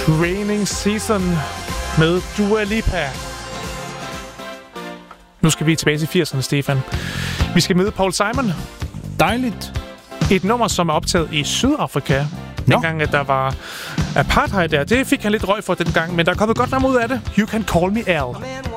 Raining Season med Dua Lipa. Nu skal vi tilbage til 80'erne, Stefan. Vi skal møde Paul Simon. Dejligt. Et nummer, som er optaget i Sydafrika. Dengang, at der var apartheid der. Det fik han lidt røg for dengang, men der er kommet godt nummer ud af det. You Can Call Me Al.